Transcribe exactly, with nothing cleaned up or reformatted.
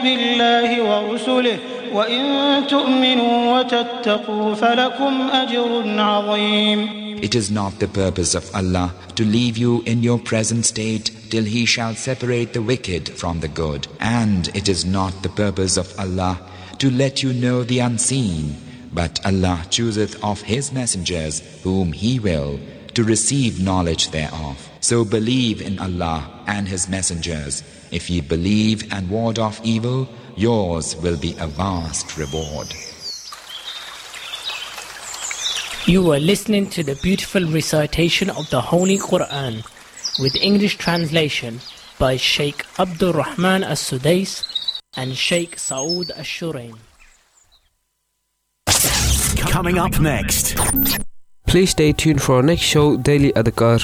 بالله ورسله وإن تؤمنوا وتتقوا فلكم أجر عظيم. It is not the purpose of Allah to leave you in your present state till He shall separate the wicked from the good. And it is not the purpose of Allah to let you know the unseen, but Allah chooseth of His messengers whom He will to receive knowledge thereof. So believe in Allah and His messengers. If ye believe and ward off evil, yours will be a vast reward. You are listening to the beautiful recitation of the Holy Quran with English translation by Sheikh Abdul Rahman As-Sudais and Sheikh Saud Ash-Shurain. Coming up next. Please stay tuned for our next show, Daily Adhkar.